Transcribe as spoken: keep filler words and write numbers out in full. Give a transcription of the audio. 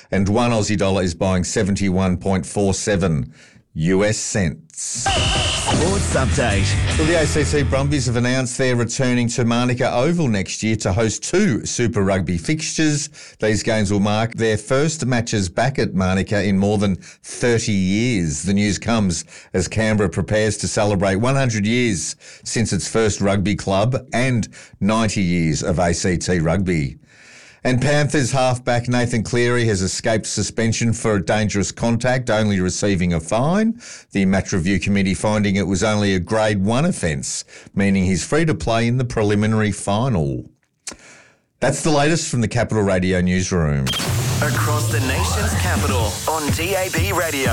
and one Aussie dollar is buying seventy-one point four seven U S cents. Sports Update. Well, the A C T Brumbies have announced they're returning to Manuka Oval next year to host two Super Rugby fixtures. These games will mark their first matches back at Manuka in more than thirty years. The news comes as Canberra prepares to celebrate one hundred years since its first rugby club and ninety years of A C T rugby. And Panthers halfback Nathan Cleary has escaped suspension for dangerous contact, only receiving a fine. The match review committee finding it was only a grade one offence, meaning he's free to play in the preliminary final. That's the latest from the Capital Radio newsroom. Across the nation's capital on D A B Radio.